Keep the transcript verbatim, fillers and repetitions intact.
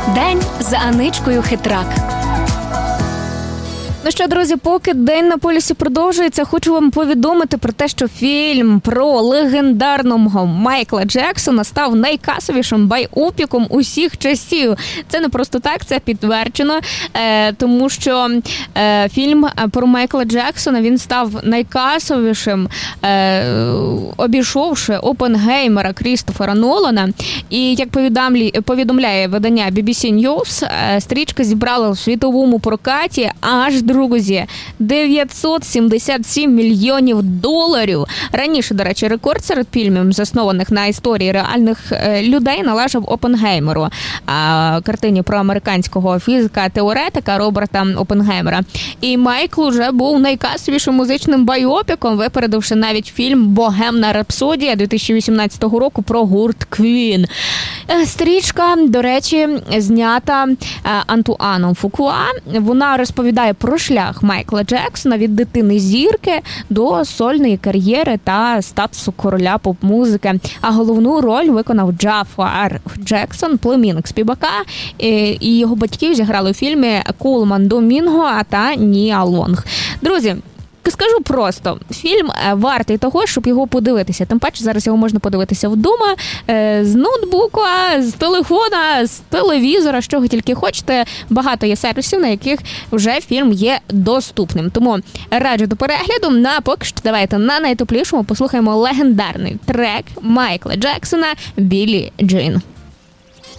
День за Аничкою Хитрак. Ну що, друзі, поки День на полюсі продовжується, хочу вам повідомити про те, що фільм про легендарного Майкла Джексона став найкасовішим байопіком усіх часів. Це не просто так, це підтверджено, е, тому що е, фільм про Майкла Джексона, він став найкасовішим, е, обійшовши Опенгеймера Крістофера Нолана. І, як повідомляє видання бі бі сі News, е, стрічка зібрала у світовому прокаті аж, друзі, дев'ятсот сімдесят сім мільйонів доларів. Раніше, до речі, рекорд серед фільмів, заснованих на історії реальних людей, належав Опенгеймеру, картині про американського фізика-теоретика Роберта Опенгеймера. І Майкл уже був найкасовішим музичним байопіком, випередивши навіть фільм «Богемна рапсодія» дві тисячі вісімнадцятого року про гурт Квін. Стрічка, до речі, знята Антуаном Фукуа. Вона розповідає про шлях Майкла Джексона від дитини зірки до сольної кар'єри та статусу короля поп-музики. А головну роль виконав Джафар Джексон, племінник співака, і його батьків зіграли у фільмі Колман Домінго та Ніа Лонг. Друзі, скажу просто, фільм вартий того, щоб його подивитися. Тим паче, зараз його можна подивитися вдома, з ноутбука, з телефона, з телевізора, з чого тільки хочете. Багато є сервісів, на яких вже фільм є доступним. Тому раджу до перегляду. На поки що давайте на найтоплішому послухаємо легендарний трек Майкла Джексона «Біллі Джин».